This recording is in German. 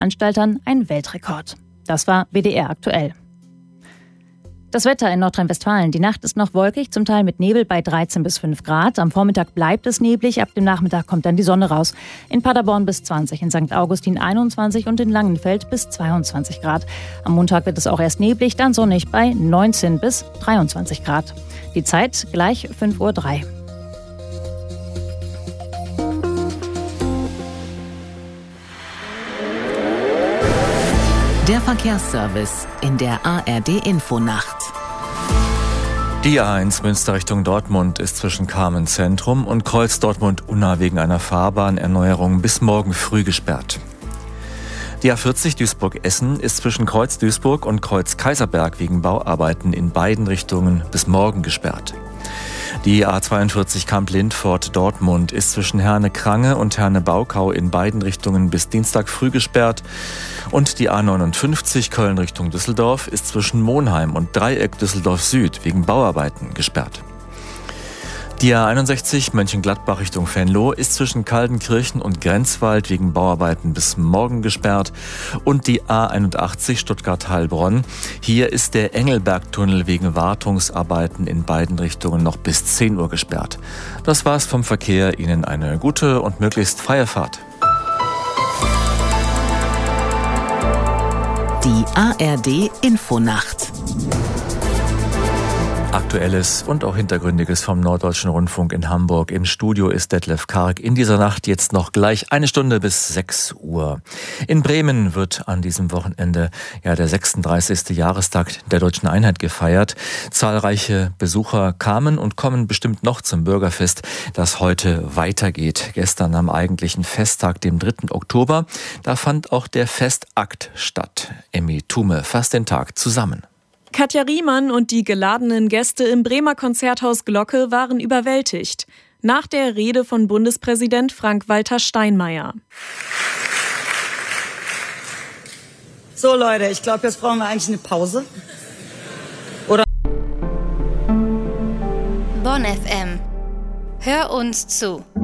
Veranstaltern ein Weltrekord. Das war WDR aktuell. Das Wetter in Nordrhein-Westfalen. Die Nacht ist noch wolkig, zum Teil mit Nebel bei 13 bis 5 Grad. Am Vormittag bleibt es neblig, ab dem Nachmittag kommt dann die Sonne raus. In Paderborn bis 20, in St. Augustin 21 und in Langenfeld bis 22 Grad. Am Montag wird es auch erst neblig, dann sonnig bei 19 bis 23 Grad. Die Zeit gleich 5:03 Uhr. Der Verkehrsservice in der ARD-Infonacht. Die A1 Münster Richtung Dortmund ist zwischen Kamen Zentrum und Kreuz Dortmund-Unna wegen einer Fahrbahnerneuerung bis morgen früh gesperrt. Die A40 Duisburg-Essen ist zwischen Kreuz Duisburg und Kreuz Kaiserberg wegen Bauarbeiten in beiden Richtungen bis morgen gesperrt. Die A42 Kamp-Lindfort-Dortmund ist zwischen Herne-Krange und Herne-Baukau in beiden Richtungen bis Dienstag früh gesperrt. Und die A59 Köln Richtung Düsseldorf ist zwischen Monheim und Dreieck Düsseldorf Süd wegen Bauarbeiten gesperrt. Die A61 Mönchengladbach Richtung Venlo ist zwischen Kaldenkirchen und Grenzwald wegen Bauarbeiten bis morgen gesperrt. Und die A81 Stuttgart-Heilbronn. Hier ist der Engelbergtunnel wegen Wartungsarbeiten in beiden Richtungen noch bis 10 Uhr gesperrt. Das war's vom Verkehr. Ihnen eine gute und möglichst freie Fahrt. Die ARD-Infonacht. Aktuelles und auch Hintergründiges vom Norddeutschen Rundfunk in Hamburg. Im Studio ist Detlef Karg. In dieser Nacht jetzt noch gleich 1 Stunde bis 6 Uhr. In Bremen wird an diesem Wochenende der 36. Jahrestag der Deutschen Einheit gefeiert. Zahlreiche Besucher kamen und kommen bestimmt noch zum Bürgerfest, das heute weitergeht. Gestern am eigentlichen Festtag, dem 3. Oktober, da fand auch der Festakt statt. Emmy Thume fasst den Tag zusammen. Katja Riemann und die geladenen Gäste im Bremer Konzerthaus Glocke waren überwältigt. Nach der Rede von Bundespräsident Frank-Walter Steinmeier. So Leute, ich glaube, jetzt brauchen wir eigentlich eine Pause. Oder? Bonn FM. Hör uns zu.